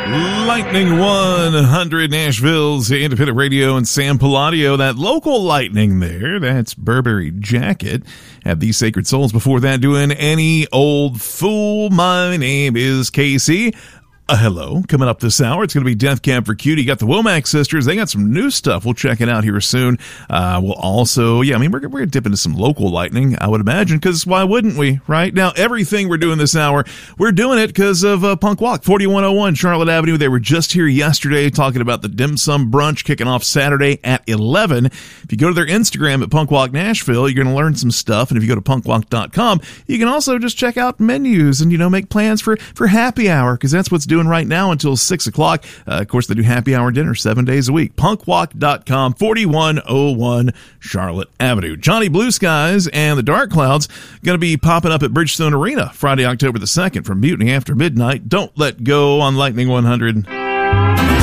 Lightning 100, Nashville's independent radio, and Sam Palladio, that local lightning there. That's Burberry Jacket. Had These Sacred Souls before that, doing Any Old Fool. My name is Casey. Hello. Coming up this hour, it's going to be Death Cab for Cutie. Got the Womack sisters. They got some new stuff. We'll check it out here soon. We'll also, we're going to dip into some local lightning, I would imagine, because why wouldn't we, right? Now, everything we're doing this hour, we're doing it because of Punk Walk, 4101 Charlotte Avenue. They were just here yesterday talking about the Dim Sum Brunch kicking off Saturday at 11. If you go to their Instagram at Punk Walk Nashville, you're going to learn some stuff. And if you go to punkwalk.com, you can also just check out menus and, make plans for happy hour, because that's what's doing right now until 6 o'clock. Of course, they do happy hour dinner 7 days a week. Punkwalk.com, 4101 Charlotte Avenue. Johnny Blue Skies and the Dark Clouds going to be popping up at Bridgestone Arena Friday, October the 2nd from Mutiny After Midnight. Don't let go on Lightning 100.